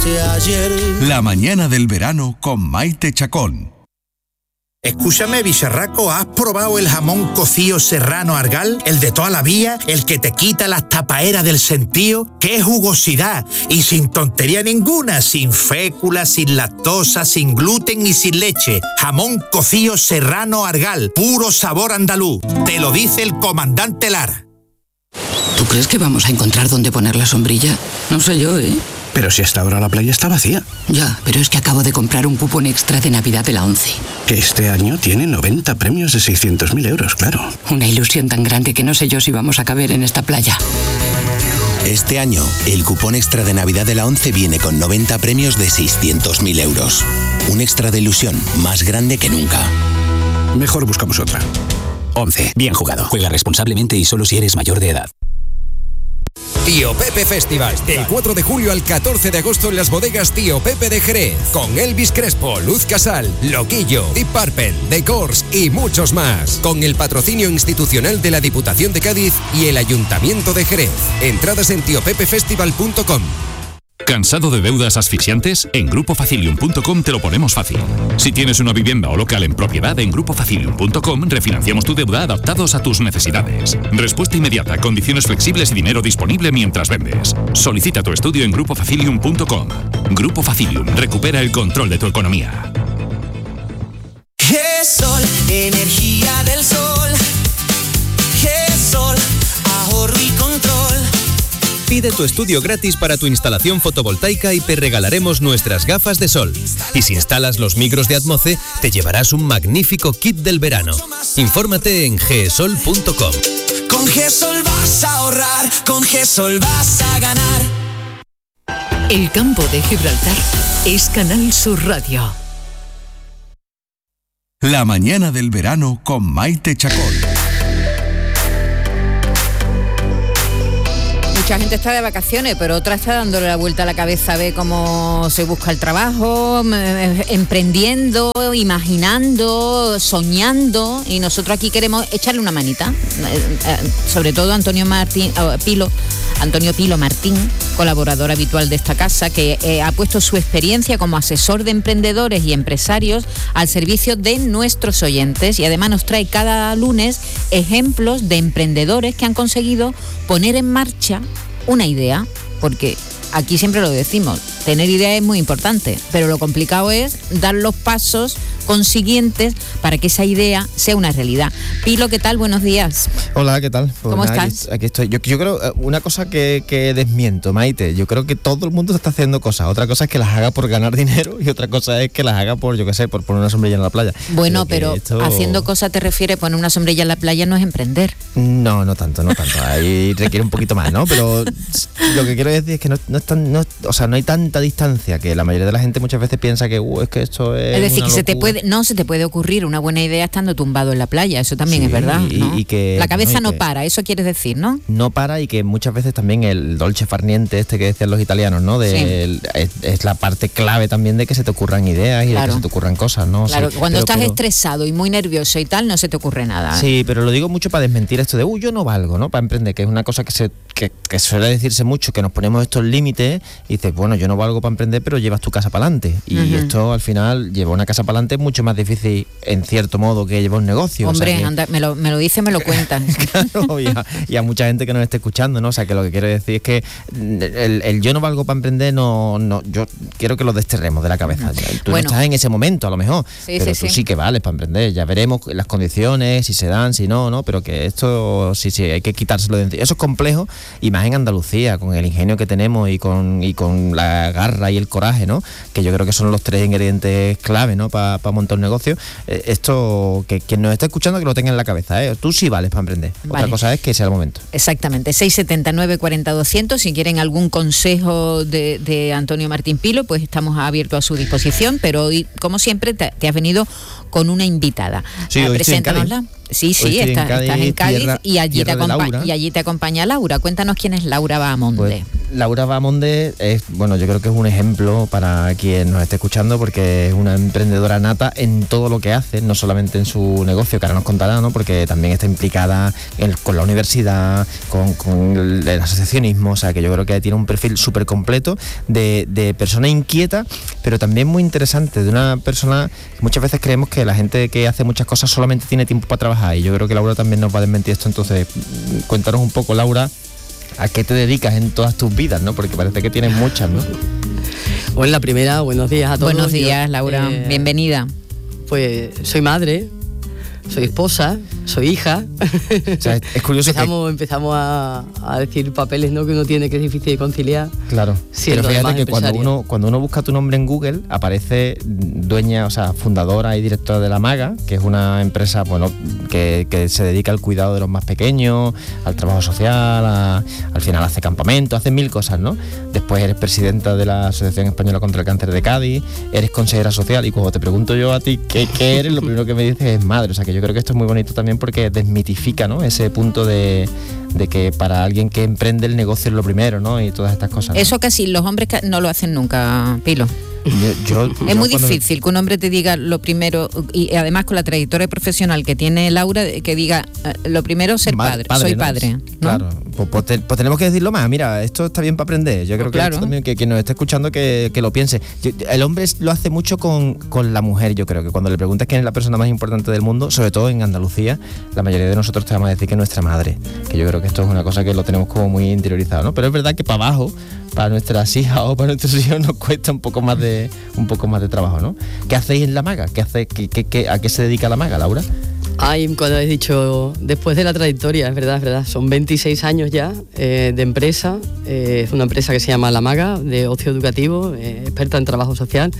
hice ayer. La mañana del verano con Maite Chacón. Escúchame, bicharraco, ¿has probado el jamón cocido serrano Argal? El de toda la vida, el que te quita las tapaeras del sentido. ¡Qué jugosidad! Y sin tontería ninguna, sin fécula, sin lactosa, sin gluten y sin leche. Jamón cocido serrano Argal, puro sabor andaluz. Te lo dice el comandante Lara. ¿Tú crees que vamos a encontrar dónde poner la sombrilla? No sé yo, ¿eh? Pero si hasta ahora la playa está vacía. Ya, pero es que acabo de comprar un cupón extra de Navidad de la ONCE. Que este año tiene 90 premios de 600.000 euros, claro. Una ilusión tan grande que no sé yo si vamos a caber en esta playa. Este año, el cupón extra de Navidad de la ONCE viene con 90 premios de 600.000 euros. Un extra de ilusión más grande que nunca. Mejor buscamos otra. ONCE. Bien jugado. Juega responsablemente y solo si eres mayor de edad. Tío Pepe Festival, del 4 de julio al 14 de agosto en las bodegas Tío Pepe de Jerez, con Elvis Crespo, Luz Casal, Loquillo, Deep Purple, The Corrs y muchos más, con el patrocinio institucional de la Diputación de Cádiz y el Ayuntamiento de Jerez. Entradas en tiopepefestival.com. ¿Cansado de deudas asfixiantes? En grupofacilium.com te lo ponemos fácil. Si tienes una vivienda o local en propiedad, en grupofacilium.com refinanciamos tu deuda adaptados a tus necesidades. Respuesta inmediata, condiciones flexibles y dinero disponible mientras vendes. Solicita tu estudio en grupofacilium.com. Grupo Facilium, recupera el control de tu economía. GESOL, energía del sol. GESOL, ahorro y control. Pide tu estudio gratis para tu instalación fotovoltaica y te regalaremos nuestras gafas de sol. Y si instalas los micros de Atmoce, te llevarás un magnífico kit del verano. Infórmate en gesol.com. Con GESOL vas a ahorrar, con GESOL vas a ganar. El campo de Gibraltar es Canal Sur Radio. La mañana del verano con Maite Chacón. Mucha gente está de vacaciones, pero otra está dándole la vuelta a la cabeza a ver cómo se busca el trabajo, emprendiendo, imaginando, soñando, y nosotros aquí queremos echarle una manita, sobre todo Antonio Pilo Martín, colaborador habitual de esta casa, que ha puesto su experiencia como asesor de emprendedores y empresarios al servicio de nuestros oyentes, y además nos trae cada lunes ejemplos de emprendedores que han conseguido poner en marcha una idea, porque aquí siempre lo decimos, tener idea es muy importante, pero lo complicado es dar los pasos consiguientes para que esa idea sea una realidad. Pilo, ¿qué tal? Buenos días. Hola, ¿qué tal? Pues ¿Cómo estás? Aquí estoy. Yo creo, una cosa que desmiento, Maite, yo creo que todo el mundo está haciendo cosas. Otra cosa es que las haga por ganar dinero y otra cosa es que las haga por, yo qué sé, por poner una sombrilla en la playa. Bueno, pero haciendo cosas te refieres, poner una sombrilla en la playa no es emprender. No tanto. Ahí requiere un poquito más, ¿no? Pero lo que quiero decir es que no hay tanta distancia, que la mayoría de la gente muchas veces piensa que es que esto es. Es decir, que se te puede ocurrir una buena idea estando tumbado en la playa, eso también es verdad, ¿no? Y que la cabeza no para, eso quieres decir, ¿no? No para, y que muchas veces también el dolce far niente que decían los italianos, ¿no? Es la parte clave también de que se te ocurran ideas y de que se te ocurran cosas, ¿no? Claro, cuando estás estresado y muy nervioso y tal, no se te ocurre nada. Sí, pero lo digo mucho para desmentir esto de yo no valgo, ¿no? Para emprender, que es una cosa que suele decirse mucho, que nos ponemos estos límites y dices, bueno, yo no valgo para emprender, pero llevas tu casa para adelante. Y esto al final, llevar una casa para adelante es mucho más difícil, en cierto modo, que llevar un negocio. Hombre, o sea, anda, me lo dice, me lo cuentan. Claro, y a mucha gente que nos esté escuchando, ¿no? O sea, que lo que quiero decir es que el yo no valgo para emprender, yo quiero que lo desterremos de la cabeza. Tú no estás en ese momento, a lo mejor, pero tú sí que vales para emprender. Ya veremos las condiciones, si se dan, si no, pero que esto sí, hay que quitárselo de encima. Eso es complejo, y más en Andalucía, con el ingenio que tenemos y con la garra y el coraje, ¿no? Que yo creo que son los tres ingredientes clave, ¿no? Para montar un negocio. Esto, que quien nos está escuchando, que lo tenga en la cabeza, ¿eh? Tú sí vales para emprender. Vale. Otra cosa es que sea el momento. Exactamente. 679 40 200. Si quieren algún consejo de Antonio Martín Pilo, pues estamos abiertos a su disposición, pero hoy, como siempre, te has venido con una invitada. Sí, hoy estoy en Cádiz. Sí, estás en Cádiz y allí te acompaña Laura. Cuéntanos quién es Laura Bahamonde. Pues, Laura Bahamonde es, yo creo que es un ejemplo para quien nos esté escuchando, porque es una emprendedora nata en todo lo que hace, no solamente en su negocio, que ahora nos contará, ¿no? Porque también está implicada con la universidad, con el asociacionismo, o sea, que yo creo que tiene un perfil súper completo de persona inquieta, pero también muy interesante, de una persona que muchas veces creemos que la gente que hace muchas cosas solamente tiene tiempo para trabajar, y yo creo que Laura también nos va a desmentir esto. Entonces, cuéntanos un poco, Laura, ¿a qué te dedicas en todas tus vidas, no? Porque parece que tienes muchas, ¿no? Bueno, la primera, buenos días a todos. Buenos días, Laura, bienvenida. Pues soy madre, soy esposa, soy hija. O sea, es curioso empezamos a decir papeles, ¿no?, que uno tiene, que es difícil de conciliar. Claro, pero fíjate que cuando uno busca tu nombre en Google, aparece dueña, o sea, fundadora y directora de La Maga, que es una empresa, que se dedica al cuidado de los más pequeños, al trabajo social, al final hace campamentos, hace 1000 cosas, ¿no? Después eres presidenta de la Asociación Española contra el Cáncer de Cádiz, eres consejera social, y cuando te pregunto yo a ti qué eres, lo primero que me dices es madre. O sea, que yo creo que esto es muy bonito también, porque desmitifica, ¿no?, ese punto de que para alguien que emprende el negocio es lo primero, ¿no?, y todas estas cosas, ¿no? Eso casi los hombres no lo hacen nunca, Pilo. Es muy difícil que un hombre te diga lo primero, y además con la trayectoria profesional que tiene Laura, que diga lo primero, ser padre, soy padre, ¿no? Claro, pues tenemos que decirlo más. Mira, esto está bien para aprender. Yo creo que esto también, que quien nos esté escuchando que lo piense. El hombre lo hace mucho con la mujer. Yo creo que cuando le preguntas quién es la persona más importante del mundo, sobre todo en Andalucía, la mayoría de nosotros te vamos a decir que es nuestra madre, que yo creo que esto es una cosa que lo tenemos como muy interiorizado, ¿no? Pero es verdad que para abajo, para nuestras hijas o para nuestros hijos, nos cuesta un poco más de trabajo, ¿no? ¿Qué hacéis en La Maga? ¿A qué se dedica La Maga, Laura? Cuando habéis dicho, después de la trayectoria, es verdad, son 26 años ya de empresa. Es una empresa que se llama La Maga, de ocio educativo, experta en trabajo social,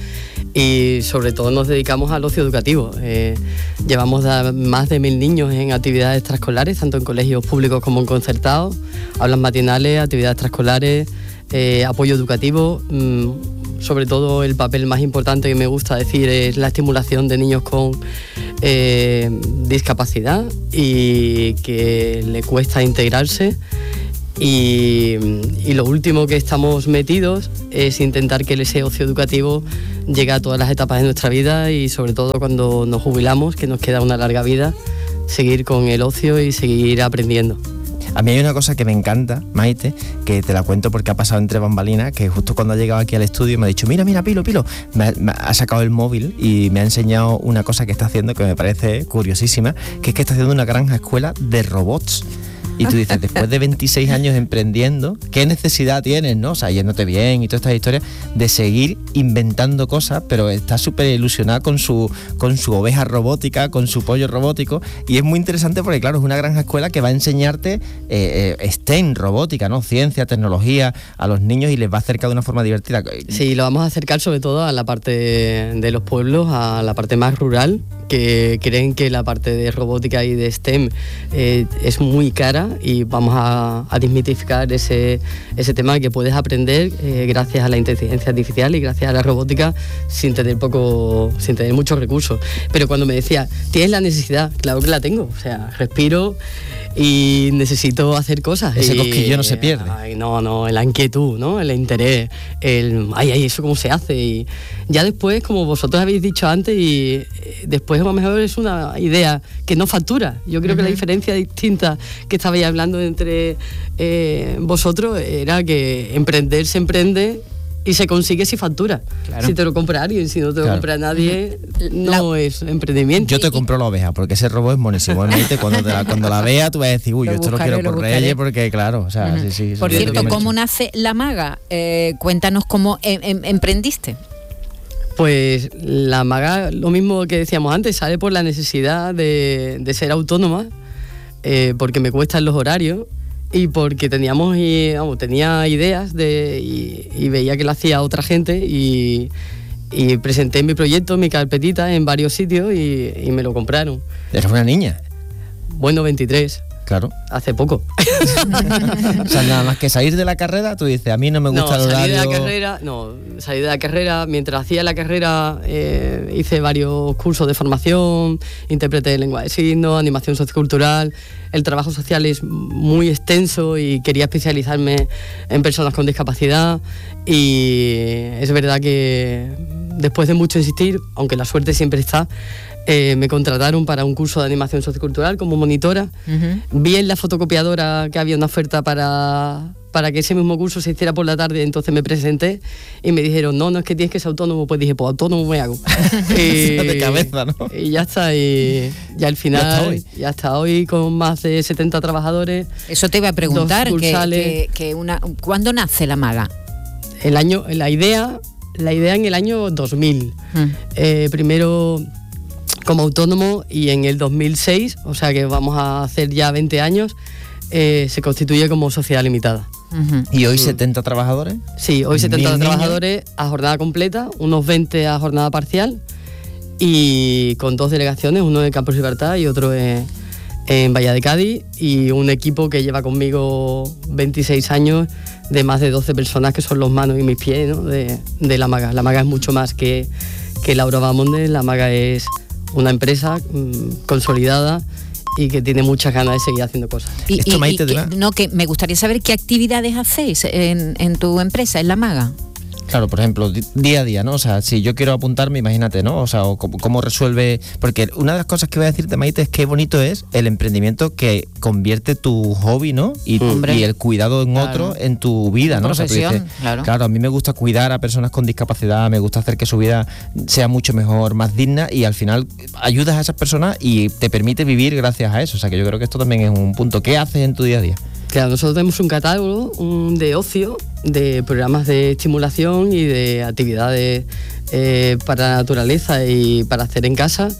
y sobre todo nos dedicamos al ocio educativo. Llevamos más de 1000 niños en actividades extraescolares, tanto en colegios públicos como en concertados, aulas matinales, actividades extraescolares, apoyo educativo. Sobre todo el papel más importante que me gusta decir es la estimulación de niños con discapacidad y que le cuesta integrarse, y lo último que estamos metidos es intentar que ese ocio educativo llegue a todas las etapas de nuestra vida, y sobre todo cuando nos jubilamos, que nos queda una larga vida, seguir con el ocio y seguir aprendiendo. A mí hay una cosa que me encanta, Maite, que te la cuento porque ha pasado entre bambalinas, que justo cuando ha llegado aquí al estudio me ha dicho, mira, Pilo, me ha sacado el móvil y me ha enseñado una cosa que está haciendo que me parece curiosísima, que es que está haciendo una granja escuela de robots. Y tú dices, después de 26 años emprendiendo, ¿qué necesidad tienes, no? O sea, yéndote bien y todas estas historias, de seguir inventando cosas, pero está súper ilusionada con su oveja robótica, con su pollo robótico, y es muy interesante porque, claro, es una granja escuela que va a enseñarte STEM, robótica, ¿no? Ciencia, tecnología, a los niños, y les va a acercar de una forma divertida. Sí, lo vamos a acercar sobre todo a la parte de los pueblos, a la parte más rural, que creen que la parte de robótica y de STEM es muy cara, y vamos a desmitificar ese tema, que puedes aprender gracias a la inteligencia artificial y gracias a la robótica sin tener muchos recursos. Pero cuando me decía, ¿tienes la necesidad? Claro que la tengo, o sea, respiro y necesito hacer cosas. Ese cosquillo no se pierde. No, la inquietud, ¿no? El interés, eso cómo se hace. Y ya después, como vosotros habéis dicho antes, y después a lo mejor es una idea que no factura. Yo creo que la diferencia distinta que estabais hablando entre vosotros era que emprender se emprende y se consigue si factura. Claro. Si te lo compra alguien, si no te lo compra nadie, no es emprendimiento. Yo te compro la oveja, porque ese robot es monísimo. Cuando la vea, tú vas a decir, uy, yo esto lo quiero por Reyes, porque claro, o sea, sí. Por cierto, ¿cómo nace La Maga? Cuéntanos cómo emprendiste. Pues La Maga, lo mismo que decíamos antes, sale por la necesidad de ser autónoma, porque me cuestan los horarios, y porque tenía ideas y veía que lo hacía otra gente, y presenté mi proyecto, mi carpetita en varios sitios, y me lo compraron. ¿Eres una niña? Bueno, 23. Claro. Hace poco. O sea, nada más que salir de la carrera, tú dices, a mí no me gusta el horario. Salí de la carrera, mientras hacía la carrera hice varios cursos de formación, intérprete de lengua de signos, animación sociocultural. El trabajo social es muy extenso y quería especializarme en personas con discapacidad, y es verdad que después de mucho insistir, aunque la suerte siempre está, me contrataron para un curso de animación sociocultural como monitora. Vi en la fotocopiadora que había una oferta para que ese mismo curso se hiciera por la tarde, entonces me presenté y me dijeron, no es que tienes que ser autónomo. Pues dije, pues autónomo me hago. De cabeza, ¿no? Y ya está, y al final, ya hasta hoy con más de 70 trabajadores. Eso te iba a preguntar, ¿cuándo nace La Maga? La idea en el año 2000. Primero como autónomo, y en el 2006, o sea que vamos a hacer ya 20 años, se constituye como sociedad limitada. ¿Y hoy 70 trabajadores? Sí, hoy 70 trabajadores a jornada completa, unos 20 a jornada parcial, y con 2 delegaciones, uno en Campos Libertad y otro en Bahía de Cádiz, y un equipo que lleva conmigo 26 años, de más de 12 personas que son los manos y mis pies, ¿no? de La Maga. La Maga es mucho más que Laura Bamonde. La Maga es una empresa consolidada y que tiene muchas ganas de seguir haciendo cosas. Que me gustaría saber qué actividades hacéis en tu empresa, en La Maga. Claro, por ejemplo, día a día, ¿no? O sea, si yo quiero apuntarme, imagínate, ¿no? O sea, cómo resuelve... Porque una de las cosas que voy a decirte, Maite, es qué bonito es el emprendimiento que convierte tu hobby, ¿no? Y el cuidado en otro en tu vida, ¿no? Profesión, o sea, tú dices, claro, a mí me gusta cuidar a personas con discapacidad, me gusta hacer que su vida sea mucho mejor, más digna, y al final ayudas a esas personas y te permite vivir gracias a eso. O sea, que yo creo que esto también es un punto. ¿Qué haces en tu día a día? Claro, nosotros tenemos un catálogo de ocio, de programas de estimulación y de actividades para la naturaleza y para hacer en casa,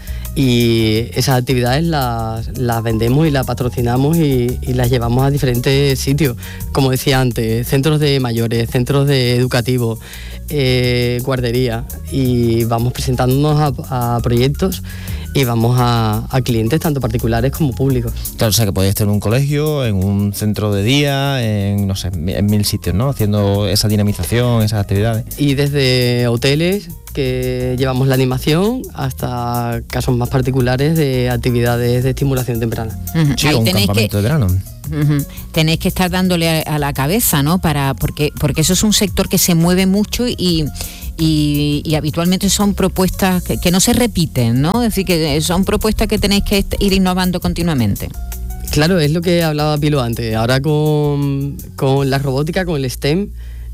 y esas actividades las vendemos y las patrocinamos y las llevamos a diferentes sitios, como decía antes, centros de mayores, centros educativos, guardería, y vamos presentándonos a proyectos y vamos a clientes tanto particulares como públicos. Claro, o sea que podéis estar en un colegio, en un centro de día, en 1000 sitios, ¿no? Haciendo esa dinamización, esas actividades. Y desde hoteles, que llevamos la animación, hasta casos más particulares de actividades de estimulación temprana. Sí, un campamento de verano. Tenéis que estar dándole a la cabeza, ¿no? Porque eso es un sector que se mueve mucho y habitualmente son propuestas que no se repiten, ¿no? Es decir, que son propuestas que tenéis que ir innovando continuamente. Claro, es lo que hablaba Pilo antes. Ahora con la robótica, con el STEM,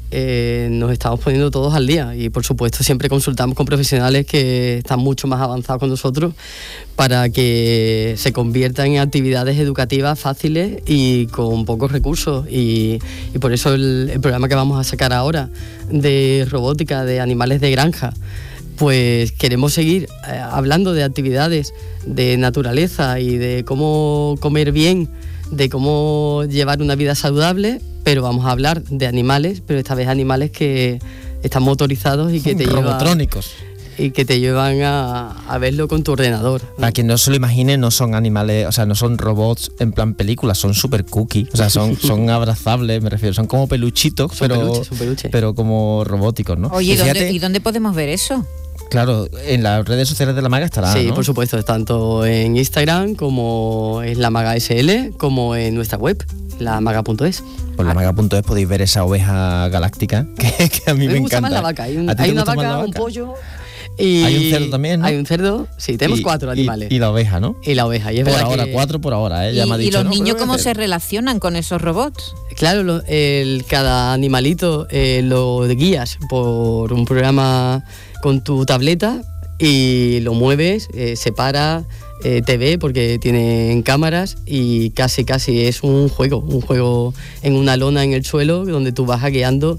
nos estamos poniendo todos al día, y por supuesto siempre consultamos con profesionales que están mucho más avanzados con nosotros para que se conviertan en actividades educativas fáciles y con pocos recursos, y por eso el programa que vamos a sacar ahora de robótica de animales de granja, pues queremos seguir hablando de actividades de naturaleza y de cómo comer bien, de cómo llevar una vida saludable, pero vamos a hablar de animales, pero esta vez animales que están motorizados y que te robotrónicos. Y que te llevan a verlo con tu ordenador, ¿no? Para quien no se lo imagine, no son animales, o sea, no son robots en plan película, son super cookie, o sea, son abrazables, me refiero, son como peluchitos, pero como robóticos, ¿no? Oye, ¿y dónde podemos ver eso? Claro, en las redes sociales de La Maga estará, sí, ¿no? Por supuesto, tanto en Instagram como en La Maga SL, como en nuestra web, lamaga.es. Por lamaga.es podéis ver esa oveja galáctica que a mí me encanta. Me gusta más la vaca, hay una vaca, un pollo. Y hay un cerdo también, ¿no? Hay un cerdo, sí, tenemos 4 animales. Y la oveja, ¿no? Y la oveja, y es por verdad ahora, 4 por ahora, ya me ha dicho. ¿Y los niños cómo se relacionan con esos robots? Claro, cada animalito lo guías por un programa con tu tableta y lo mueves, se para, te ve porque tienen cámaras, y casi es un juego en una lona en el suelo donde tú vas guiando,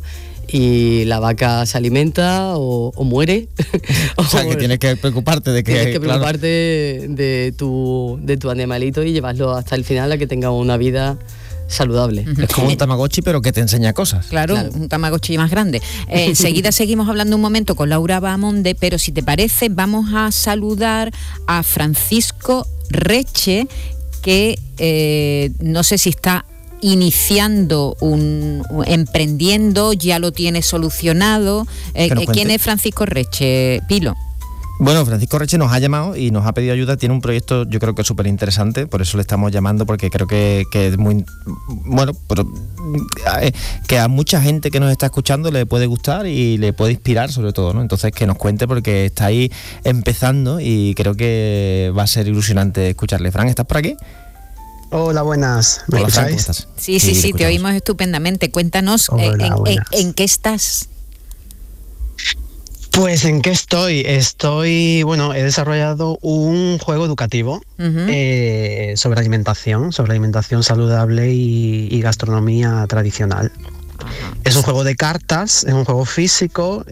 y la vaca se alimenta o muere. O sea, que tienes que preocuparte de que... Tienes que preocuparte de tu animalito y llevarlo hasta el final a que tenga una vida saludable. Es como un Tamagotchi, pero que te enseña cosas. Claro, un Tamagotchi más grande. Enseguida seguimos hablando un momento con Laura Bamonde, pero si te parece, vamos a saludar a Francisco Reche, que no sé si está iniciando emprendiendo, ya lo tiene solucionado. ¿Quién es Francisco Reche, Pilo? Bueno, Francisco Reche nos ha llamado y nos ha pedido ayuda. Tiene un proyecto, yo creo que es súper interesante, por eso le estamos llamando, porque creo que es muy bueno, pero que a mucha gente que nos está escuchando le puede gustar y le puede inspirar sobre todo, ¿no? Entonces que nos cuente, porque está ahí empezando y creo que va a ser ilusionante escucharle. Fran, ¿estás por aquí? Hola, buenas. ¿Me escucháis? Fran, ¿cómo estás? Sí, te oímos estupendamente. Cuéntanos. Hola, en qué estás. Pues ¿en qué estoy? Bueno, he desarrollado un juego educativo sobre alimentación saludable y gastronomía tradicional. Es un juego de cartas, es un juego físico,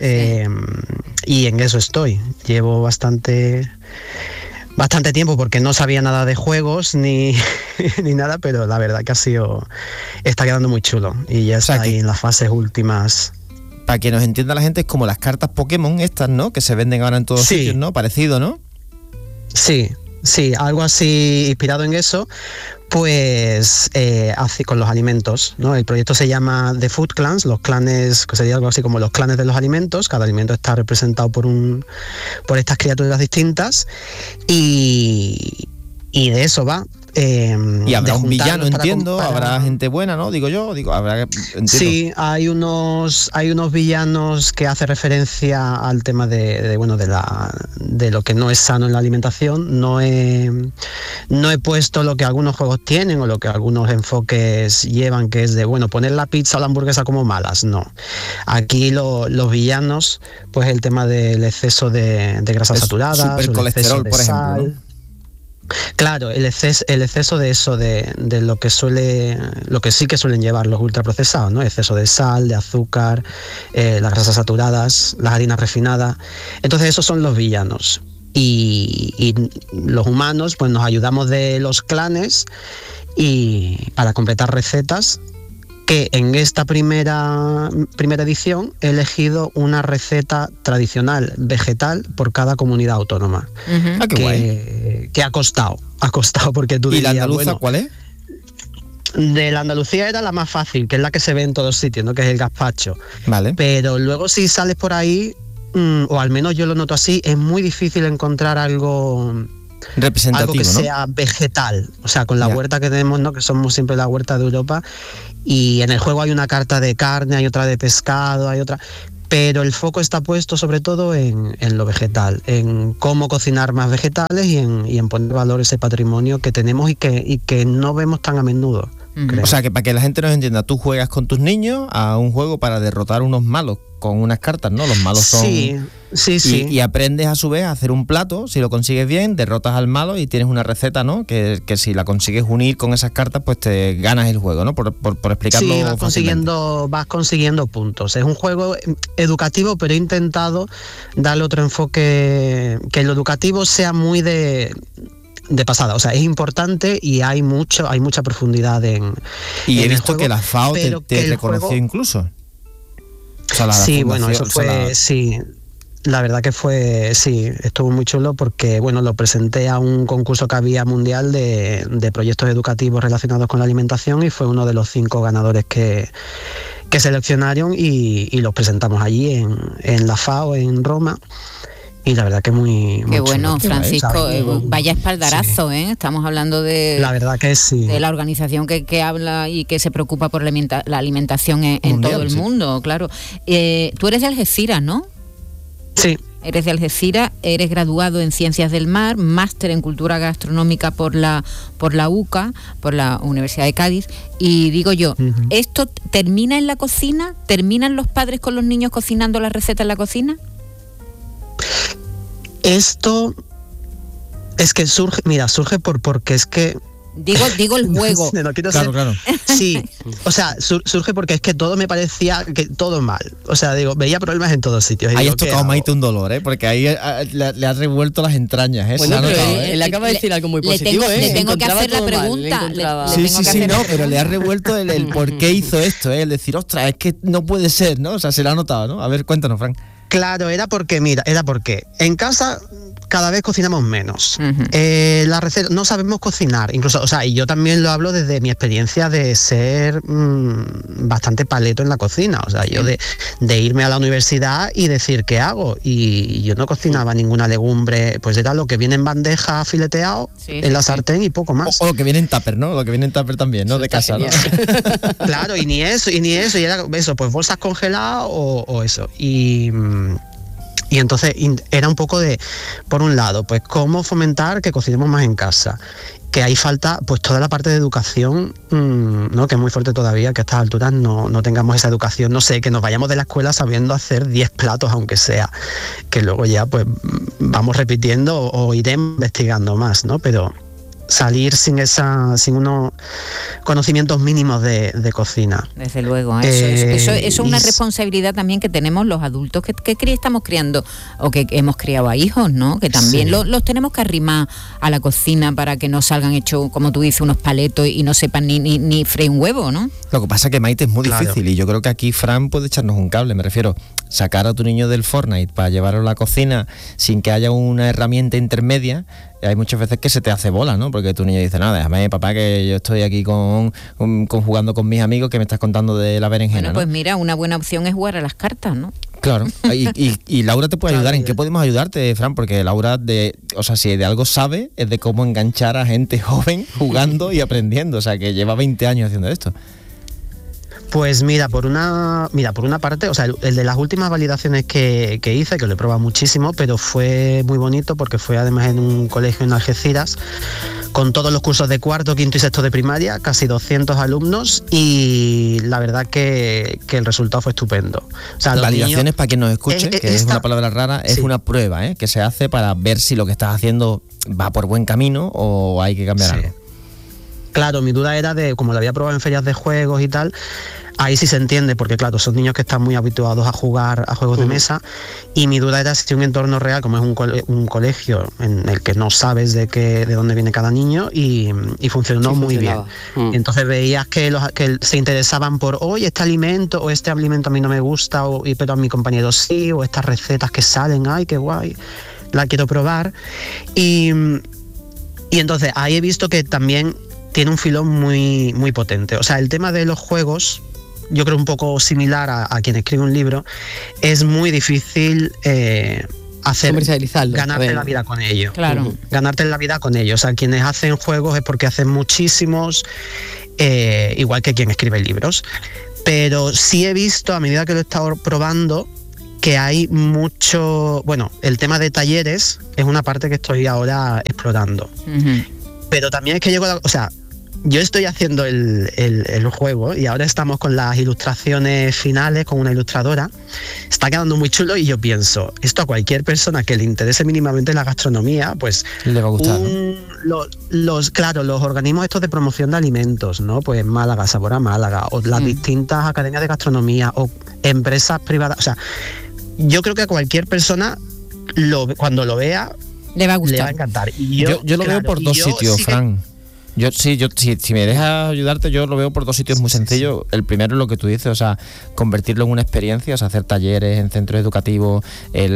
y en eso estoy. Llevo bastante tiempo, porque no sabía nada de juegos ni nada, pero la verdad que está quedando muy chulo y ya está ahí en las fases últimas. Para que nos entienda la gente, es como las cartas Pokémon estas, ¿no? Que se venden ahora en todos sitios, ¿no? Parecido, ¿no? Sí, algo así inspirado en eso, pues así con los alimentos, ¿no? El proyecto se llama The Food Clans, los clanes, que sería algo así como los clanes de los alimentos. Cada alimento está representado por estas criaturas distintas y de eso va. Y habrá un villano, entiendo, habrá gente buena, ¿no? Entiendo. Sí, hay unos villanos que hacen referencia al tema de lo que no es sano en la alimentación. No he puesto lo que algunos juegos tienen o lo que algunos enfoques llevan, que es de, poner la pizza o la hamburguesa como malas. No. Aquí los villanos, pues el tema del exceso de grasas saturadas, supercolesterol, el exceso de por sal, ejemplo, ¿no? Claro, el exceso de eso, de lo que sí que suelen llevar los ultraprocesados, ¿no? Exceso de sal, de azúcar, las grasas saturadas, las harinas refinadas. Entonces esos son los villanos. Y los humanos, pues nos ayudamos de los clanes y para completar recetas, que en esta primera edición he elegido una receta tradicional vegetal por cada comunidad autónoma. Qué guay. Que ha costado porque tú dirías, ¿y la andaluza cuál es? De la Andalucía era la más fácil, que es la que se ve en todos sitios, ¿no? Que es el gazpacho. Vale. Pero luego si sales por ahí, o al menos yo lo noto así, es muy difícil encontrar algo representativo, que ¿no? sea vegetal, o sea, con la huerta que tenemos, ¿no? Que somos siempre la huerta de Europa, y en el juego hay una carta de carne, hay otra de pescado, hay otra, pero el foco está puesto sobre todo en lo vegetal, en cómo cocinar más vegetales y en poner valor ese patrimonio que tenemos y que no vemos tan a menudo. O sea, que para que la gente nos entienda, tú juegas con tus niños a un juego para derrotar unos malos con unas cartas, ¿no? Los malos son... Sí. Y aprendes a su vez a hacer un plato, si lo consigues bien, derrotas al malo y tienes una receta, ¿no? Que si la consigues unir con esas cartas, pues te ganas el juego, ¿no? Por explicarlo. Sí, vas consiguiendo puntos. Es un juego educativo, pero he intentado darle otro enfoque, que lo educativo sea muy de pasada, o sea, es importante y hay mucha profundidad en he visto juego, que la FAO te reconoció juego, incluso. O sea, sí, bueno, eso fue, sí. La verdad que estuvo muy chulo porque, lo presenté a un concurso que había mundial de proyectos educativos relacionados con la alimentación y fue uno de los 5 ganadores que seleccionaron y los presentamos allí en la FAO en Roma. Y la verdad que muy bueno, chulo. Francisco, vaya espaldarazo, sí. Estamos hablando de... La verdad que sí. De la organización que habla y que se preocupa por la alimentación en mundial, todo el mundo, claro. Tú eres de Algeciras, ¿no? Sí. Eres de Algeciras, eres graduado en Ciencias del Mar, máster en Cultura Gastronómica por la UCA, por la Universidad de Cádiz, y digo yo, ¿esto termina en la cocina? ¿Terminan los padres con los niños cocinando las recetas en la cocina? Esto es que surge porque es que... Digo el juego. Claro. Sí, o sea, surge porque es que todo me parecía que todo mal. O sea, veía problemas en todos sitios. Ahí has tocado, Maite, un dolor, porque ahí le has revuelto las entrañas, ¿eh? Bueno, pero él acaba de decir algo muy positivo, Le tengo que hacer la pregunta. Pero le has revuelto el por qué hizo esto, el decir, ostras, es que no puede ser, ¿no? O sea, se lo ha notado, ¿no? A ver, cuéntanos, Frank. Claro, era porque en casa cada vez cocinamos menos. La receta, no sabemos cocinar, incluso, o sea, y yo también lo hablo desde mi experiencia de ser bastante paleto en la cocina, o sea, yo de irme a la universidad y decir qué hago, y yo no cocinaba ninguna legumbre, pues era lo que viene en bandeja fileteado en la sartén y poco más. O lo que viene en tupper, ¿no? Lo que viene en tupper también, ¿no? De casa, ¿no? Claro, y ni eso, y era eso, pues bolsas congeladas o eso. Y entonces era un poco de, por un lado, pues cómo fomentar que cocinemos más en casa. Que ahí falta pues toda la parte de educación, ¿no? Que es muy fuerte todavía, que a estas alturas no tengamos esa educación, no sé, que nos vayamos de la escuela sabiendo hacer 10 platos, aunque sea, que luego ya pues vamos repitiendo o iremos investigando más, ¿no? Pero salir sin unos conocimientos mínimos de cocina. Desde luego, eso es una responsabilidad también que tenemos los adultos que estamos criando o que hemos criado a hijos, ¿no? Que también los tenemos que arrimar a la cocina para que no salgan hechos, como tú dices, unos paletos y no sepan ni freír un huevo, ¿no? Lo que pasa es que, Maite, es muy difícil, y yo creo que aquí Fran puede echarnos un cable, me refiero, sacar a tu niño del Fortnite para llevarlo a la cocina sin que haya una herramienta intermedia. Hay muchas veces que se te hace bola, ¿no? Porque tu niño dice, no, déjame, papá, que yo estoy aquí con jugando con mis amigos, que me estás contando de la berenjena, bueno, pues mira, una buena opción es jugar a las cartas, ¿no? Claro, y Laura te puede ayudar. ¿En qué podemos ayudarte, Fran? Porque Laura, si de algo sabe, es de cómo enganchar a gente joven jugando y aprendiendo, o sea, que lleva 20 años haciendo esto. Pues mira, por una parte, o sea, el de las últimas validaciones que hice, que lo he probado muchísimo, pero fue muy bonito porque fue además en un colegio en Algeciras, con todos los cursos de cuarto, quinto y sexto de primaria, casi 200 alumnos, y la verdad que el resultado fue estupendo. O sea, validaciones, para quien nos escuche, que es una palabra rara, es una prueba que se hace para ver si lo que estás haciendo va por buen camino o hay que cambiar algo. Claro, mi duda era de, como lo había probado en ferias de juegos y tal, ahí sí se entiende, porque claro, son niños que están muy habituados a jugar a juegos de mesa, y mi duda era si un entorno real, como es un colegio en el que no sabes de dónde viene cada niño, y funcionó muy bien. Entonces veías que se interesaban por, oye, este alimento a mí no me gusta, pero a mi compañero sí, o estas recetas que salen, ay, qué guay, la quiero probar. Y entonces ahí he visto que también tiene un filón muy, muy potente. O sea, el tema de los juegos, yo creo un poco similar a quien escribe un libro, es muy difícil ganarte la vida con ello. Claro. Ganarte la vida con ello. O sea, quienes hacen juegos es porque hacen muchísimos, igual que quien escribe libros. Pero sí he visto, a medida que lo he estado probando, que hay mucho... Bueno, el tema de talleres es una parte que estoy ahora explorando. Pero también es que yo estoy haciendo el juego y ahora estamos con las ilustraciones finales con una ilustradora. Está quedando muy chulo y yo pienso, esto a cualquier persona que le interese mínimamente la gastronomía, pues le va a gustar, ¿no? Los organismos estos de promoción de alimentos, ¿no? Pues Málaga, Sabor a Málaga, o las distintas academias de gastronomía o empresas privadas. O sea, yo creo que a cualquier persona cuando lo vea le va a gustar. Le va a encantar. Y yo lo veo por dos sitios, Fran. Si me dejas ayudarte, yo lo veo por dos sitios muy sencillos. El primero es lo que tú dices, o sea, convertirlo en una experiencia, o sea, hacer talleres en centros educativos,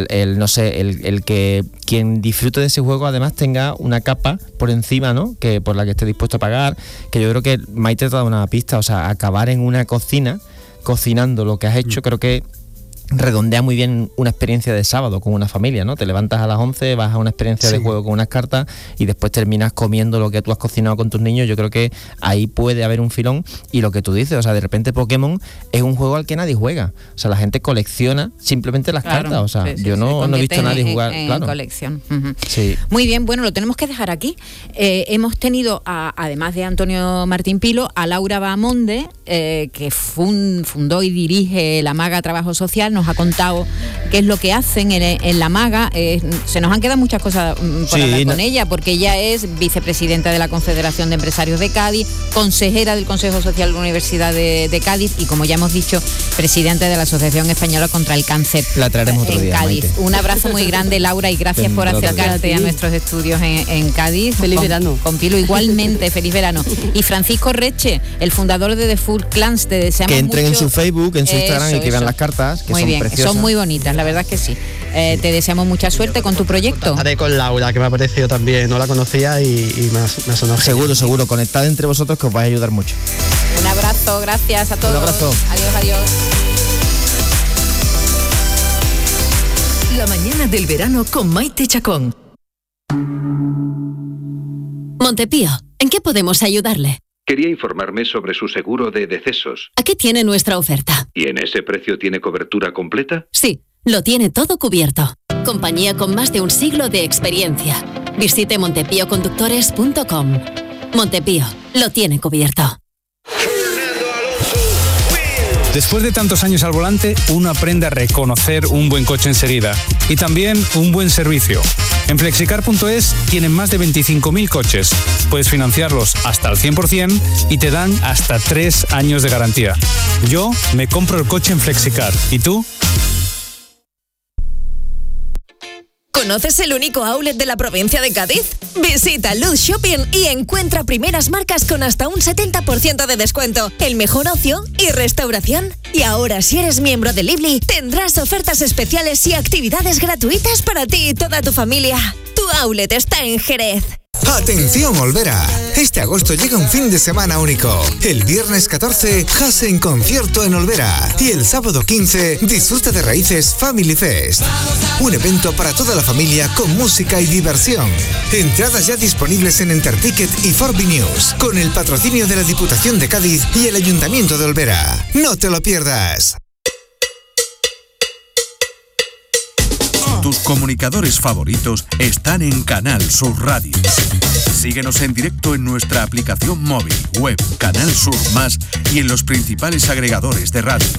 el que quien disfrute de ese juego además tenga una capa por encima, ¿no? Que por la que esté dispuesto a pagar, que yo creo que Maite te ha dado una pista, o sea, acabar en una cocina, cocinando lo que has hecho, creo que redondea muy bien una experiencia de sábado con una familia, ¿no? Te levantas a las 11, vas a una experiencia de juego con unas cartas y después terminas comiendo lo que tú has cocinado con tus niños. Yo creo que ahí puede haber un filón. Y lo que tú dices, o sea, de repente Pokémon es un juego al que nadie juega. O sea, la gente colecciona simplemente las cartas. O sea, yo no he visto a nadie jugar. En colección. Muy bien, bueno, lo tenemos que dejar aquí. Hemos tenido, además de Antonio Martín Pilo, a Laura Bahamonde, que fundó y dirige La Maga Trabajo Social. Nos ha contado qué es lo que hacen en La Maga. Se nos han quedado muchas cosas por hablar con ella, porque ella es vicepresidenta de la Confederación de Empresarios de Cádiz, consejera del Consejo Social de la Universidad de Cádiz y, como ya hemos dicho, presidenta de la Asociación Española contra el Cáncer. La traeremos otro día, Cádiz. Maite. Un abrazo muy grande, Laura, y gracias por acercarte a nuestros estudios en Cádiz. Feliz verano. Con Pilo igualmente, feliz verano. Y Francisco Reche, el fundador de The Food Clans, te deseamos que entren mucho. en su Facebook, en su Instagram y que vean las cartas, que muy son bien, preciosas. Son muy bonitas, la verdad es que sí. Te deseamos mucha suerte con tu proyecto. Estaré con Laura, que me ha parecido también, no la conocía y me ha sonado. Seguro, conectad entre vosotros que os vais a ayudar mucho. Un abrazo, gracias a todos. Un abrazo. Adiós. La mañana del verano con Maite Chacón. Montepío, ¿en qué podemos ayudarle? Quería informarme sobre su seguro de decesos. Aquí tiene nuestra oferta. ¿Y en ese precio tiene cobertura completa? Sí, lo tiene todo cubierto. Compañía con más de un siglo de experiencia. Visite montepíoconductores.com. Montepío, lo tiene cubierto. Después de tantos años al volante, uno aprende a reconocer un buen coche enseguida y también un buen servicio. En flexicar.es tienen más de 25.000 coches. Puedes financiarlos hasta el 100% y te dan hasta 3 años de garantía. Yo me compro el coche en Flexicar. ¿Y tú? ¿Conoces el único outlet de la provincia de Cádiz? Visita Luz Shopping y encuentra primeras marcas con hasta un 70% de descuento, el mejor ocio y restauración. Y ahora, si eres miembro de Lively, tendrás ofertas especiales y actividades gratuitas para ti y toda tu familia. Tu outlet está en Jerez. ¡Atención, Olvera! Este agosto llega un fin de semana único. El viernes 14, Jase en concierto en Olvera. Y el sábado 15, disfruta de Raíces Family Fest. Un evento para toda la familia con música y diversión. Entradas ya disponibles en Enterticket y Forbi News, con el patrocinio de la Diputación de Cádiz y el Ayuntamiento de Olvera. ¡No te lo pierdas! Tus comunicadores favoritos están en Canal Sur Radio. Síguenos en directo en nuestra aplicación móvil, web, Canal Sur Más y en los principales agregadores de radio.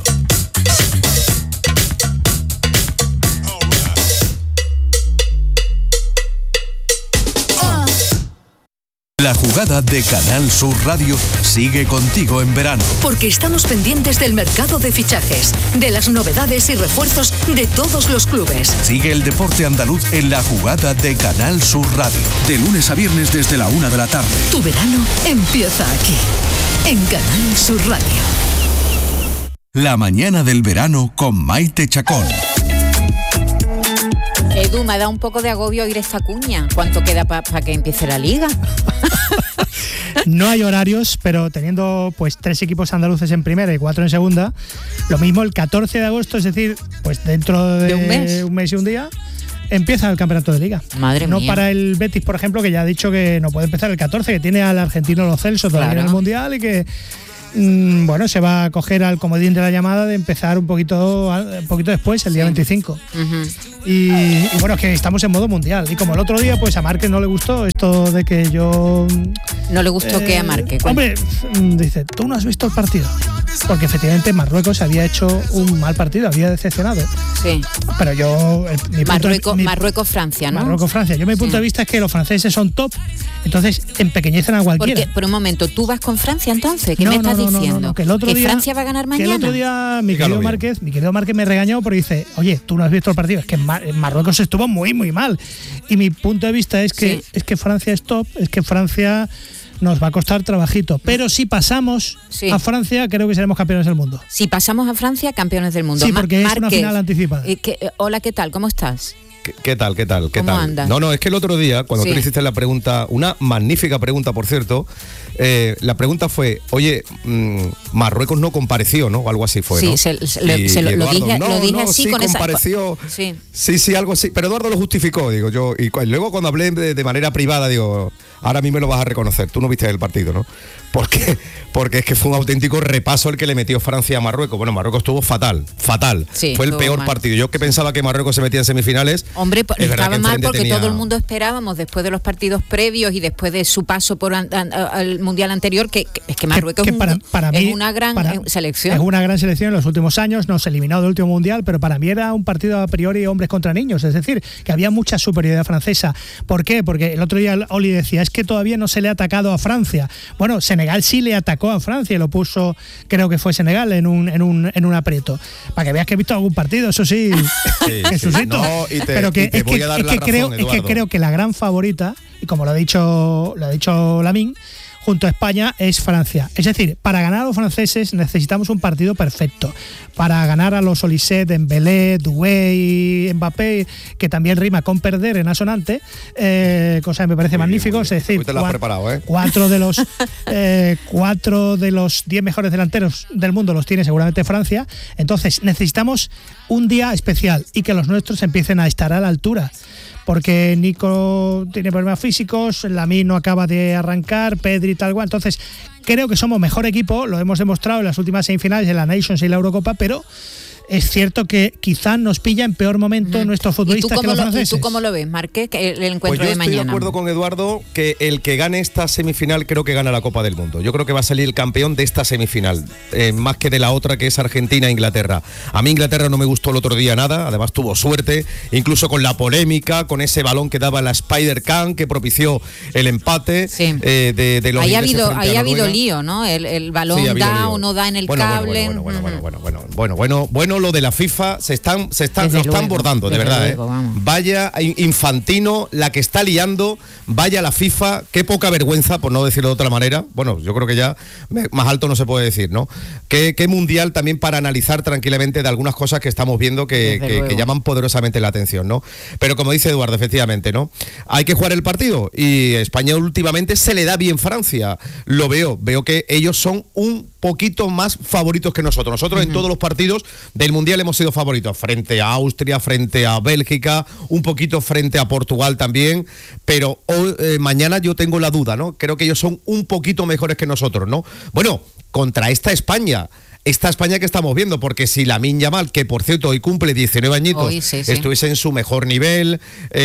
La jugada de Canal Sur Radio sigue contigo en verano. Porque estamos pendientes del mercado de fichajes, de las novedades y refuerzos de todos los clubes. Sigue el deporte andaluz en la jugada de Canal Sur Radio. De lunes a viernes desde la 1 de la tarde. Tu verano empieza aquí, en Canal Sur Radio. La mañana del verano con Maite Chacón. Edu, me ha dado un poco de agobio oír esta cuña. ¿Cuánto queda para que empiece la liga? No hay horarios, pero teniendo pues 3 equipos andaluces en primera y 4 en segunda, lo mismo el 14 de agosto, es decir, pues dentro de un mes y un día, empieza el campeonato de liga. Madre mía. No para el Betis, por ejemplo, que ya ha dicho que no puede empezar el 14, que tiene al argentino Lo Celso todavía en el Mundial y que bueno, se va a coger al comodín de la llamada de empezar un poquito después, el día 25. Uh-huh. Y bueno, es que estamos en modo mundial. Y como el otro día, pues a Márquez no le gustó esto de que yo... ¿No le gustó que a Márquez? Hombre, dice, tú no has visto el partido. Porque efectivamente Marruecos había hecho un mal partido, había decepcionado. Sí. Pero yo... Marruecos-Francia, ¿no? Marruecos-Francia. Yo mi punto de vista es que los franceses son top, entonces empeñecen a cualquiera. Porque, por un momento, ¿tú vas con Francia entonces? ¿Qué me estás diciendo? No, que el otro día, Francia va a ganar mañana. Que el otro día mi querido Márquez me regañó porque dice, oye, tú no has visto el partido, es que Marruecos estuvo muy, muy mal. Y mi punto de vista es que Francia es top, es que Francia nos va a costar trabajito. Pero si pasamos a Francia, creo que seremos campeones del mundo. Si pasamos a Francia, campeones del mundo. Sí, porque es una final anticipada. Hola, ¿qué tal? ¿Cómo estás? ¿Qué tal? ¿Cómo andas? No, es que el otro día, cuando tú le hiciste la pregunta, una magnífica pregunta, por cierto, la pregunta fue, oye, Marruecos no compareció, ¿no? O algo así fue, ¿no? Sí, lo dije así sí, con compareció, esa... Sí, algo así. Pero Eduardo lo justificó, digo yo. Y luego cuando hablé de manera privada, digo, ahora a mí me lo vas a reconocer. Tú no viste el partido, ¿no? Porque es que fue un auténtico repaso el que le metió Francia a Marruecos. Bueno, Marruecos estuvo fatal. Sí, fue el peor partido. Yo que pensaba que Marruecos se metía en semifinales. Hombre, estaba mal porque todo el mundo esperábamos, después de los partidos previos y después de su paso por al Mundial anterior, que es que Marruecos es una gran selección. Es una gran selección en los últimos años, nos eliminó del último Mundial, pero para mí era un partido a priori hombres contra niños, es decir, que había mucha superioridad francesa. ¿Por qué? Porque el otro día Oli decía, es que todavía no se le ha atacado a Francia. Bueno, Senegal sí le atacó a Francia y lo puso, creo que fue Senegal, en un aprieto. Para que veas que he visto algún partido, eso sí, Jesucito. No, pero que creo que la gran favorita, y como lo ha dicho Lamine, junto a España es Francia. Es decir, para ganar a los franceses necesitamos un partido perfecto. Para ganar a los Olise, Dembélé, Doué, Mbappé, que también rima con perder en asonante, cosa que me parece magnífico. Es decir, cuatro de los 10 mejores delanteros del mundo los tiene seguramente Francia. Entonces necesitamos un día especial y que los nuestros empiecen a estar a la altura, porque Nico tiene problemas físicos, Lamine no acaba de arrancar, Pedri tal cual. Entonces creo que somos mejor equipo, lo hemos demostrado en las últimas semifinales de la Nations y la Eurocopa, pero es cierto que quizás nos pilla en peor momento nuestros futbolistas que los franceses. ¿Y tú cómo lo ves, Marqués, el encuentro de mañana? Pues yo estoy de acuerdo con Eduardo que el que gane esta semifinal creo que gana la Copa del Mundo. Yo creo que va a salir el campeón de esta semifinal, más que de la otra, que es Argentina-Inglaterra. A mí Inglaterra no me gustó el otro día nada, además tuvo suerte, incluso con la polémica, con ese balón que daba la Spider-Can, que propició el empate de los ingleses frente a Noruega. Ahí ha habido lío, ¿no? El balón da o no da en el cable. Bueno, lo de la FIFA lo están bordando, de verdad. Vaya Infantino, la que está liando, vaya la FIFA, qué poca vergüenza, por no decirlo de otra manera. Bueno, yo creo que ya más alto no se puede decir, ¿no? Qué mundial también para analizar tranquilamente de algunas cosas que estamos viendo que llaman poderosamente la atención, ¿no? Pero como dice Eduardo, efectivamente, ¿no? Hay que jugar el partido y España últimamente se le da bien Francia. Lo veo que ellos son un poquito más favoritos que nosotros. Nosotros en todos los partidos del Mundial hemos sido favoritos, frente a Austria, frente a Bélgica, un poquito frente a Portugal también, pero hoy, mañana yo tengo la duda, ¿no? Creo que ellos son un poquito mejores que nosotros, ¿no? Bueno, contra esta España que estamos viendo, porque si Lamine Yamal, que por cierto hoy cumple 19 añitos, estuviese en su mejor nivel,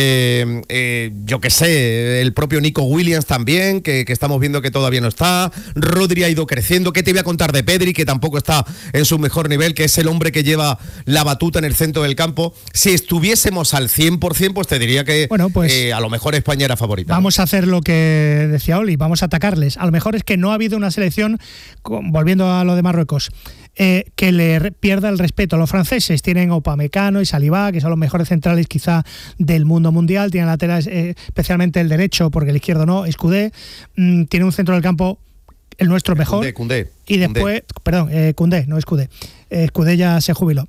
yo qué sé, el propio Nico Williams también, que estamos viendo que todavía no está, Rodri ha ido creciendo. ¿Qué te voy a contar de Pedri, que tampoco está en su mejor nivel, que es el hombre que lleva la batuta en el centro del campo? Si estuviésemos al 100%, pues te diría que a lo mejor España era favorita. Vamos a hacer lo que decía Oli, vamos a atacarles. A lo mejor es que no ha habido una selección, volviendo a lo de Marruecos, que le pierda el respeto a los franceses. Tienen Upamecano y Saliba, que son los mejores centrales quizá del mundo mundial. Tienen laterales, especialmente el derecho, porque el izquierdo no, es Koundé. Tiene un centro del campo, el nuestro mejor. Koundé. Y después, Koundé, no es Koundé. Koundé ya se jubiló.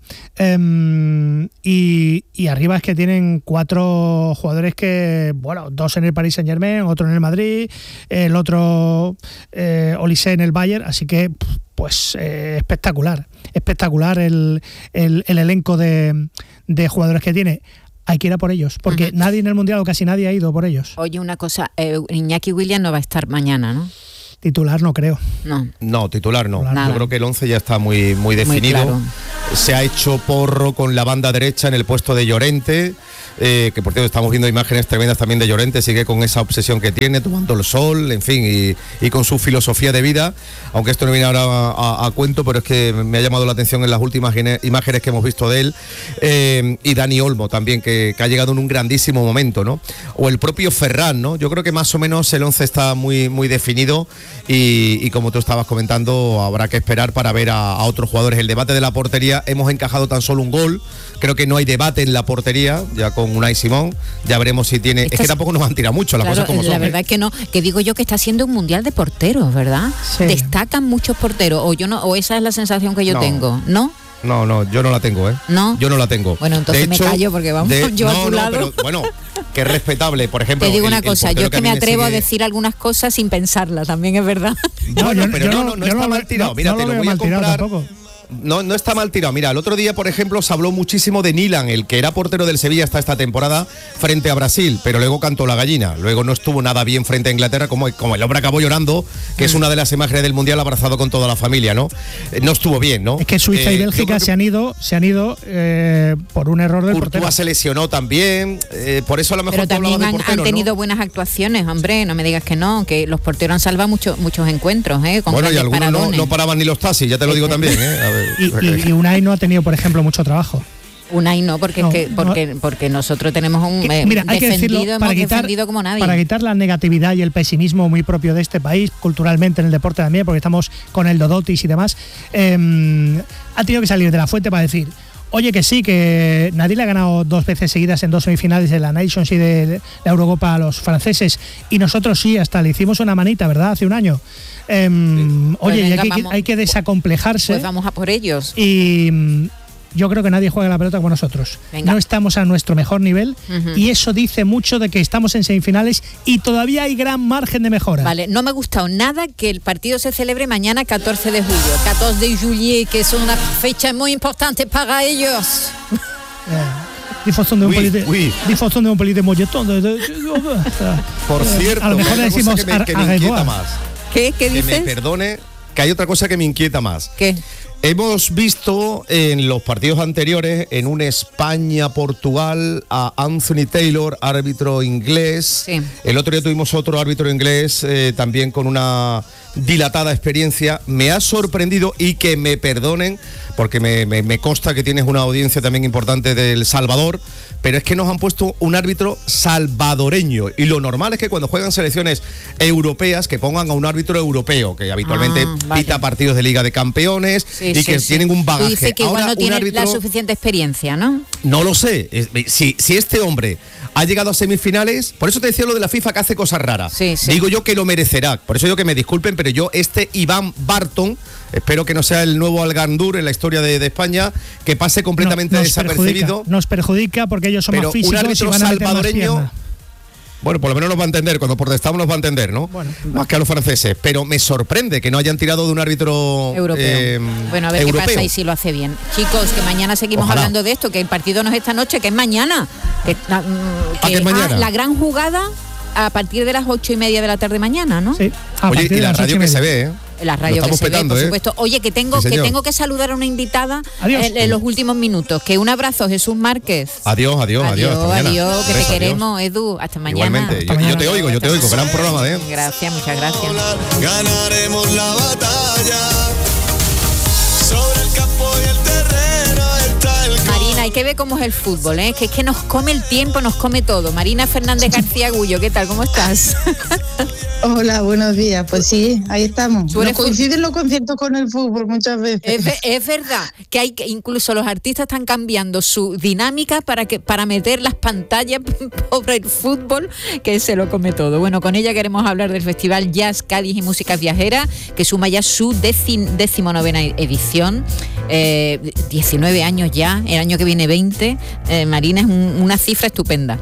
Y arriba es que tienen 4 jugadores que, bueno, 2 en el Paris Saint-Germain, otro en el Madrid, el otro Olise en el Bayern, así que pues espectacular el elenco de jugadores que tiene. Hay que ir a por ellos, porque nadie en el Mundial, o casi nadie, ha ido por ellos. Oye, una cosa, Iñaki Williams no va a estar mañana, ¿no? Titular no creo. No, titular no. Nada. Yo creo que el 11 ya está muy definido. Muy claro. Se ha hecho porro con la banda derecha en el puesto de Llorente, que por cierto estamos viendo imágenes tremendas también de Llorente, sigue con esa obsesión que tiene, tomando el sol, en fin, y con su filosofía de vida, aunque esto no viene ahora a cuento, pero es que me ha llamado la atención en las últimas imágenes que hemos visto de él, y Dani Olmo también, que ha llegado en un grandísimo momento, ¿no? O el propio Ferran, ¿no? Yo creo que más o menos el 11 está muy definido, y como tú estabas comentando, habrá que esperar para ver a otros jugadores. El debate de la portería, hemos encajado tan solo un gol, creo que no hay debate en la portería, ya con Unai Simón, ya veremos si tiene... Es que tampoco nos han tirado mucho, las cosas como son. La verdad es que no, que digo yo que está siendo un mundial de porteros, ¿verdad? Sí. Destacan muchos porteros, o esa es la sensación que yo tengo, ¿no? No, yo no la tengo, ¿eh? ¿No? Yo no la tengo. Bueno, entonces me callo porque vamos, yo a tu lado. Pero, bueno, que es respetable, por ejemplo. Te digo una cosa, yo es que me atrevo a decir algunas cosas sin pensarlas, también es verdad. No está mal tirado. Mira, te lo voy a comprar. No está mal tirado. Mira, el otro día, por ejemplo, se habló muchísimo de Nilan, el que era portero del Sevilla hasta esta temporada, frente a Brasil, pero luego cantó la gallina. Luego no estuvo nada bien frente a Inglaterra, como el hombre acabó llorando, que es una de las imágenes del Mundial, abrazado con toda la familia, ¿no? No estuvo bien, ¿no? Es que Suiza y Bélgica se han ido por un error del portero. Courtois se lesionó también, por eso a lo mejor... Pero también han tenido buenas actuaciones, hombre, no me digas que no, que los porteros han salvado muchos encuentros, con bueno, y algunos no paraban ni los taxis, ya te lo digo también, Y Unai no ha tenido, por ejemplo, mucho trabajo. Unai no, porque nosotros tenemos un mira, hay que decirlo, defendido como nadie. Para quitar la negatividad y el pesimismo muy propio de este país, culturalmente en el deporte también, porque estamos con el Dodotis y demás, ha tenido que salir de la fuente para decir: Oye, que sí, que nadie le ha ganado 2 veces seguidas en 2 semifinales de la Nations y de la Eurocopa a los franceses, y nosotros sí, hasta le hicimos una manita, ¿verdad? Hace un año. Oye, venga, hay que desacomplejarse. Pues vamos a por ellos. Y yo creo que nadie juega la pelota como nosotros. Venga. No estamos a nuestro mejor nivel, y eso dice mucho de que estamos en semifinales y todavía hay gran margen de mejora. Vale, no me ha gustado nada que el partido se celebre mañana 14 de julio. 14 de julio, que es una fecha muy importante para ellos. Difusión de un pelín de molletón. Por cierto, a lo mejor le decimos que me inquieta más. ¿Qué dices? Que me perdone, que hay otra cosa que me inquieta más. ¿Qué? Hemos visto en los partidos anteriores, en un España-Portugal, a Anthony Taylor, árbitro inglés. Sí. El otro día tuvimos otro árbitro inglés, también con una dilatada experiencia. Me ha sorprendido, y que me perdonen, porque me consta que tienes una audiencia también importante del Salvador, pero es que nos han puesto un árbitro salvadoreño, y lo normal es que cuando juegan selecciones europeas que pongan a un árbitro europeo, que habitualmente pita partidos de Liga de Campeones, que tienen un bagaje. Tú dices que igual no tiene árbitro, la suficiente experiencia, ¿no? No lo sé. Si este hombre ha llegado a semifinales, por eso te decía lo de la FIFA, que hace cosas raras. Digo yo que lo merecerá, por eso digo que me disculpen, pero yo Iván Barton, espero que no sea el nuevo Algandur en la historia de España, que pase completamente desapercibido. Nos perjudica porque ellos son más físicos. Un árbitro salvadoreño, bueno, por lo menos nos va a entender, cuando protestamos nos va a entender, ¿no? Bueno, más que a los franceses, pero me sorprende que no hayan tirado de un árbitro europeo. Bueno, a ver europeo. Qué pasa y si lo hace bien. Chicos, que mañana seguimos hablando de esto, que el partido no es esta noche, que es mañana. Que es mañana. La gran jugada a partir de las 8:30 de la tarde mañana, ¿no? Sí. Oye, y la radio que se ve, ¿eh? La radio que se ve, por supuesto. Oye, que tengo que saludar a una invitada en los últimos minutos. Que un abrazo, Jesús Márquez. Adiós. Adiós, que te queremos, Edu. Hasta mañana. Igualmente. Yo te oigo. Gran programa, ¿eh? Gracias, muchas gracias. Ganaremos la batalla. Sobre el campo y el terreno está el... Marina, hay que ver cómo es el fútbol, ¿eh? Que es que nos come el tiempo, nos come todo. Marina Fernández García Gullo, ¿qué tal? ¿Cómo estás? Hola, buenos días. Pues sí, ahí estamos. No coinciden los conciertos con el fútbol muchas veces. Es verdad que hay que incluso los artistas están cambiando su dinámica para meter las pantallas por el fútbol, que se lo come todo. Bueno, con ella queremos hablar del Festival Jazz Cádiz y Músicas Viajeras, que suma ya su 19ª edición. 19 años ya, el año que viene 20. Marina, es una cifra estupenda.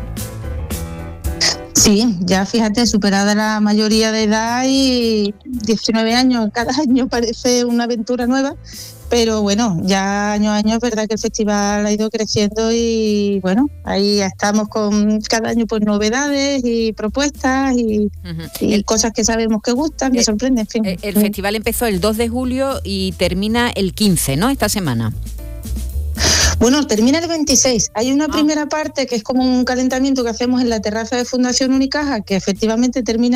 Sí, ya fíjate, superada la mayoría de edad, y 19 años, cada año parece una aventura nueva, pero bueno, ya año a año es verdad que el festival ha ido creciendo, y bueno, ahí estamos con cada año pues novedades y propuestas y cosas que sabemos que gustan, que sorprenden. En fin. El festival empezó el 2 de julio y termina el 15, ¿no? Esta semana. Bueno, termina el 26. Hay una primera parte que es como un calentamiento que hacemos en la terraza de Fundación Unicaja, que efectivamente termina